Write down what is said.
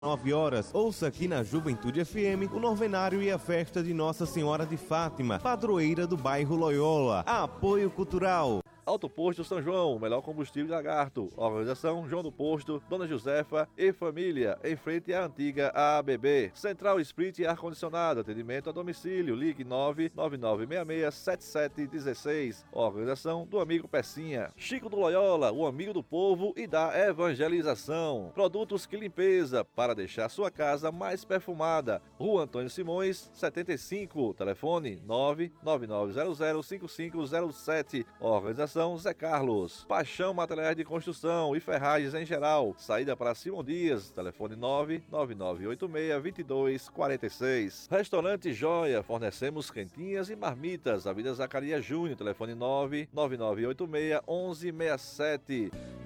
9 horas. Ouça aqui na Juventude FM o novenário e a festa de Nossa Senhora de Fátima, padroeira do bairro Loyola. Apoio cultural. Auto Posto São João, o melhor combustível de Lagarto. Organização João do Posto, Dona Josefa e família, em frente à antiga ABB. Central Sprit e ar-condicionado, atendimento a domicílio. Ligue 999667716. Organização do amigo Pecinha. Chico do Loyola, o amigo do povo e da evangelização. Produtos que limpeza, para deixar sua casa mais perfumada. Rua Antônio Simões, 75. Telefone 999005507. Organização Zé Carlos. Paixão Materiais de Construção e Ferragens em geral. Saída para Simão Dias. Telefone 99986-2246. Restaurante Joia. Fornecemos quentinhas e marmitas. Avenida Zacarias Júnior. Telefone 99986-1167.